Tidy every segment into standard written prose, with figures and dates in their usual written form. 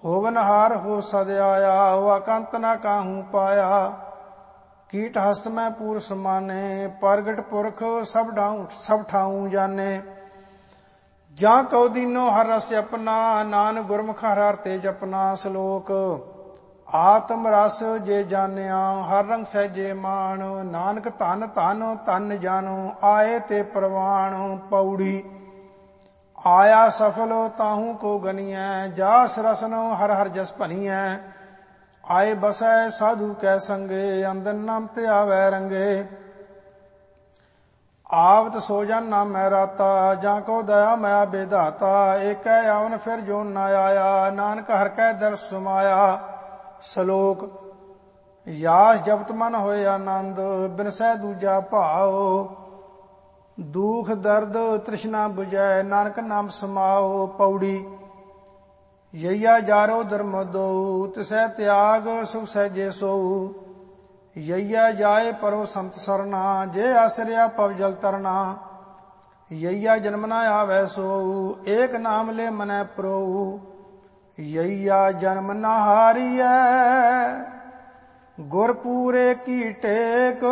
होवनहार हो सद आया, हुआ कंत न काहू पाया। कीट हस्त में पूर समाने, प्रगट पुरख सब ठाऊं जाने। जा कौ दीनो हर रस अपना, नानक गुरमुख हर हर तेज अपना। श्लोक आत्म रस जे जानिया, हर रंग सहजे मान। नानक धन धन धन जानो, आए ते प्रवाण। पौड़ी आया सफल ताहू को गनिय, जास रसनो हर हर जस भनिय। आए बसै साधु कै संगे, अंदन नाम ते आवै रंगे। आवत सो जन नाम मैं राता, जाको दया मया बेधाता। एक आवन फिर जो न आया, नानक हर कै दर सुमाया। श्लोक यास जपत मन होए आनंद, बिनसै दूजा भाओ। दुख दर्द तृष्णा बुझै, नानक नाम समाओ। पौड़ी यैया जारो धर्म दो, तिसै त्याग सुख सहजे सोऊ। यैया जाए परो संत सरना, जे आश्रया पव जल तरना। यैया जन्म न आवै सोऊ, एक नाम ले मनै प्रोऊ। यैया जन्म न हारियै, गुर पूरे की टेक।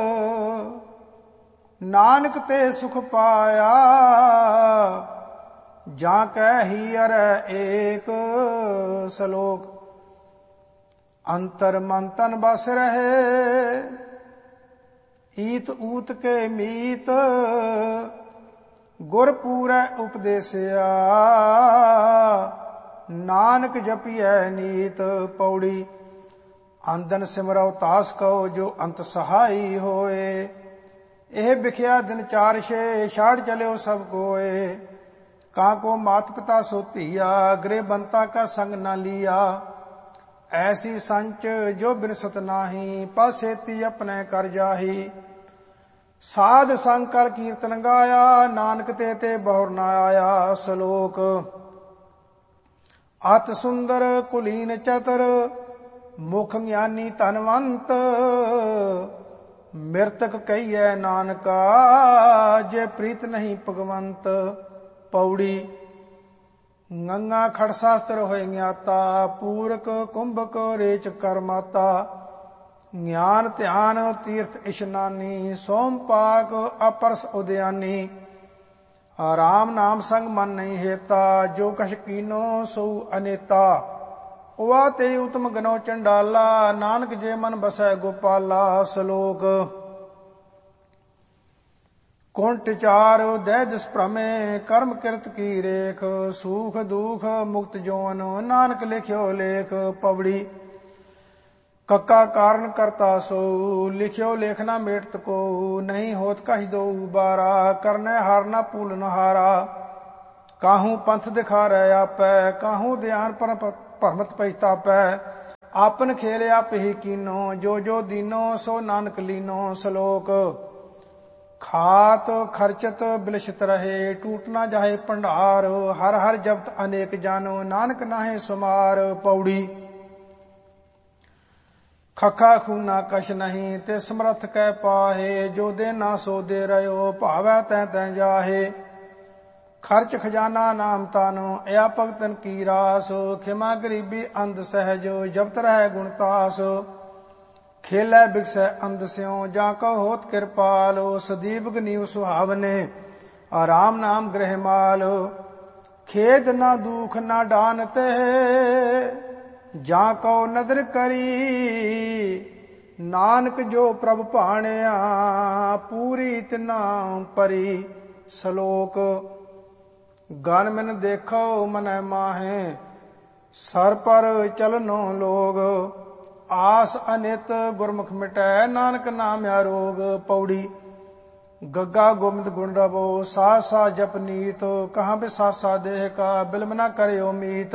नानक ते सुख पाया, जा कै ही अरै एक। श्लोक अंतर मन तन बस रहे, ईत ऊत के मीत। गुर पूरै उपदेसिया, नानक जपियै नीत। पौड़ी आंदन सिमरौ तास कहो, जो अंत सहाई होए। ਇਹ ਵਿਖਿਆ ਦਿਨ ਚਾਰ ਛੇ, ਛਾੜ ਚਲਿਓ ਸਭ ਕੋਏ। ਕਾਕੋ ਮਾਤ ਪਿਤਾ ਸੋ ਧੀਆ, ਗ੍ਰਹਿ ਬੰਤਾ ਕਾ ਸੰਗ ਨਾ ਲੀਆ। ਐਸੀ ਸੰਚ ਜੋ ਬਿਨਸਤ ਨਾਹੀ, ਪਾਸੇਤੀ ਆਪਣੇ ਕਰ ਜਾਹੀ। ਸਾਧ ਸੰਗ ਕਰ ਕੀਰਤਨ ਗਾਇਆ, ਨਾਨਕ ਤੇ ਬਹੁਰ ਨਾ ਆਇਆ। ਸ਼ਲੋਕ ਅਤ ਸੁੰਦਰ ਕੁਲੀਨ ਚਤਰ, ਮੁਖ ਗਿਆਨੀ ਧਨਵੰਤ। ਮਿਰਤਕ ਕਹੀਐ ਨਾਨਕਾ, ਜੇ ਪ੍ਰੀਤ ਨਹੀਂ ਭਗਵੰਤ। ਪੌੜੀ ਗੰਗਾ ਖੜ ਸ਼ਾਸਤਰ ਹੋਏ ਗਿਆਤਾ, ਪੂਰਕ ਕੁੰਭਕ ਰੇਚ ਕਰਮਾਤਾ। ਗਿਆਨ ਧਿਆਨ ਤੀਰਥ ਇਸ਼ਨਾਨੀ, ਸੋਮ ਪਾਕ ਅਪਰਸ ਉਦਿਆਨੀ। ਰਾਮ ਨਾਮ ਸੰਗ ਮਨ ਨਹੀਂ ਹੇਤਾ, ਜੋ ਕਛ ਕੀਨੋ ਸੋ ਅਨੇਤਾ। ਉਵਾ ਤੇ ਉਤਮ ਗਨੋ ਚੰਡਾਲਾ, ਨਾਨਕ ਜੇ ਮਨ ਬਸੈ ਗੋਪਾਲਾ। ਸ਼ਲੋਕ ਕੁੰਟ ਚਾਰ ਦਹਿ ਦਿਸ ਭ੍ਰਮੇ, ਕਰਮ ਕਿਰਤ ਕੀ ਰੇਖ। ਸੂਖ ਦੁਖ ਮੁਕਤ ਜੋਨ, ਨਾਨਕ ਲਿਖਿਓ ਲੇਖ। ਪਵੜੀ ਕੱਕਾ ਕਾਰਨ ਕਰਤਾ ਸੋ, ਲਿਖਿਓ ਲੇਖ ਨਾ ਮੇਟਤ ਕੋ। ਨਹੀਂ ਹੋਤ ਕਹੀ ਦੋ ਬਾਰਾ, ਕਰਨੈ ਹਾਰ ਨਾ ਭੂਲਨ ਹਾਰਾ। ਕਾਹੂ ਪੰਥ ਦਿਖਾਰੈ ਆਪੈ, ਕਾਹੂ ਧਿਆਨ ਭਰਮਤ ਪਛਤਾਪੈ। ਆਪਨ ਖੇਲ ਆਪ ਹੀ ਕੀਨੋ, ਜੋ ਜੋ ਦੀਨੋ ਸੋ ਨਾਨਕ ਲੀਨੋ। ਸ਼ਲੋਕ ਖਾਤ ਖਰਚਤ ਬਿਲਸ਼ਤ ਰਹੇ, ਟੂਟ ਨਾ ਜਾਹੇ ਭੰਡਾਰ। ਹਰ ਹਰ ਜਪਤ ਅਨੇਕ ਜਾਨੋ, ਨਾਨਕ ਨਾਹੇ ਸੁਮਾਰ। ਪੌੜੀ ਖਖਾ ਖੂਨਾ ਕਛ ਨਹੀਂ, ਤੇ ਸਮਰਥ ਕੈ ਪਾਹੇ। ਜੋ ਦੇ ਨਾ ਸੋ ਦੇ ਰਹਿਓ, ਭਾਵੈ ਤੈ ਤੈ ਜਾਹੇ। ਖਰਚ ਖਜ਼ਾਨਾ ਨਾਮ ਤਾਨੋ, ਇਆ ਭਗਤਨ ਕੀ ਰਾਸ। ਖਿਮਾ ਗਰੀਬੀ ਅੰਧ ਸਹਿਜ, ਜਪਤ ਰਹਿ ਗੁਣ ਤਾਸ। ਖੇਲੇ ਬਿਕਸੈ ਅੰਧ ਸਿਉ, ਜਾ ਕਉ ਹੋਤ ਕਿਰਪਾਲ। ਸਦੀਵ ਗਨੀਵ ਸੁਹਾਵਨੇ, ਆਰਾਮ ਨਾਮ ਗ੍ਰਹਿ ਮਾਲ। ਖੇਦ ਨਾ ਦੁਖ ਨਾ ਡਾਨ ਤੇ, ਜਾ ਕਉ ਨਦਰ ਕਰੀ। ਨਾਨਕ ਜੋ ਪ੍ਰਭ ਭਾਣਿਆ, ਪੂਰੀ ਤਿਨਾ ਪਰੀ। ਸ਼ਲੋਕ ਗਨ ਮਨ ਦੇਖੋ ਮਨੈ ਮਾਹੇ, ਸਰ ਪਰ ਚਲਨੋ ਲੋਗ। ਆਸ ਅਨਿਤ ਗੁਰਮੁਖ ਮਿਟੈ, ਨਾਨਕ ਨਾਮ ਆਰੋਗ। ਪੌੜੀ ਗੱਗਾ ਗੋਬਿੰਦ ਗੁਣ ਰਵੋ, ਸਾਹ ਸਾਹ ਜਪ ਨੀਤ। ਕਹਾਂ ਬਿਸਾਸਾ ਦੇਹ ਕਾ, ਬਿਲਮ ਨਾ ਕਰਿਓ ਮੀਤ।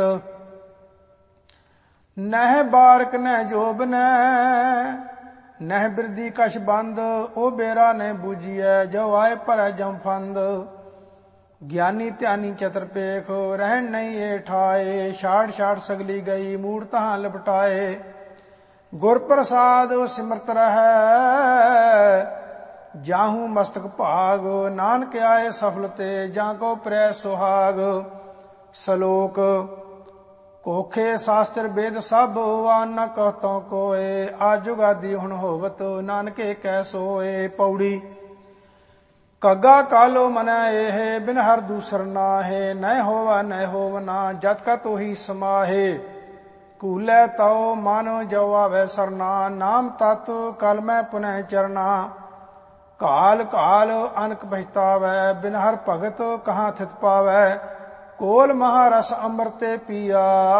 ਨਹਿ ਬਾਰਕ ਨਹਿ ਜੋਬ ਨਹਿ ਬਿਰਦੀ ਕਛ ਬੰਦ। ਉਹ ਬੇਰਾ ਨੇ ਬੂਝੀਐ, ਜੋ ਆਏ ਭਰੈ ਜਮ ਫੰਦ। ਗਿਆਨੀ ਧਿਆਨੀ ਚਤਰ ਪੇਖ, ਰਹਿਣ ਨਹੀਂ ਏ ਠਾਏ। ਛਾੜ ਛਾੜ ਸਗਲੀ ਗਈ, ਮੂੜ ਤਹਾਂ ਲਪਟਾਏ। ਗੁਰ ਪ੍ਰਸਾਦ ਸਿਮਰਤ ਰਹੈ, ਜਾਹੂ ਮਸਤਕ ਭਾਗ। ਨਾਨਕ ਆਏ ਸਫਲ ਤੇ, ਜਾਂ ਕੋ ਪ੍ਰੈ ਸੁਹਾਗ। ਸ਼ਲੋਕ ਕੋਖੇ ਸ਼ਾਸਤਰ ਵੇਦ ਸਭ ਆਨ ਨ ਕਹਤੋਂ ਕੋਏ। ਆਜੁਗਾਦੀ ਹੁਣ ਹੋਵਤ ਨਾਨਕੇ ਕੈ ਸੋਏ। ਪੌੜੀ ਕੱਗਾ ਕਾਲੋ ਮਨੈ ਇਹ ਬਿਨ ਹਰ ਦੂਸਰ ਨਾਹੇ। ਨਹਿ ਹੋਵਾ ਨਹਿ ਹੋਵਨਾ ਜਤ ਕਾ ਤੋਹੀ ਸਮਾਹੇ। ਕੂਲੇ ਤਉ ਮਨ ਜੋ ਆਵੈ ਸਰਨਾ ਨਾਮ ਤਤ ਕਲ ਮੈਂ ਪੁਨਹ ਚਰਨਾ। ਕਾਲ ਕਾਲ ਅਨਕ ਬਹਿਤਾਵੈ ਬਿਨ ਹਰ ਭਗਤ ਕਹਾਂ ਥਿਤ ਪਾਵੈ। ਕੋਲ ਮਹਾਰਸ ਅੰਮ੍ਰਿਤੇ ਪੀਆ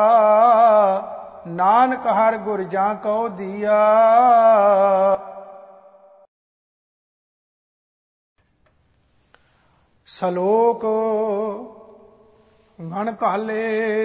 ਨਾਨਕ ਹਰ ਗੁਰ ਜਾਂ ਕਉ ਦੀਆ। ਸ਼ਲੋਕ ਮਨ ਕਾਲੇ